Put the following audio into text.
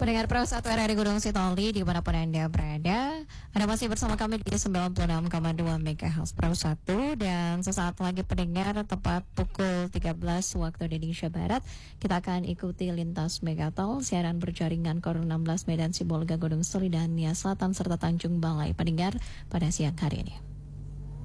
Pendengar Pro 1 RRI Gunung Sitoli dimanapun Anda berada, Anda masih bersama kami di 96,2 MHz Pro 1. Dan sesaat lagi pendengar, tepat pukul 13 waktu Indonesia Barat, kita akan ikuti lintas Megatol, siaran berjaringan Kor 16 Medan Sibolga Gunung Sitoli dan Nia Selatan serta Tanjung Balai pendengar pada siang hari ini.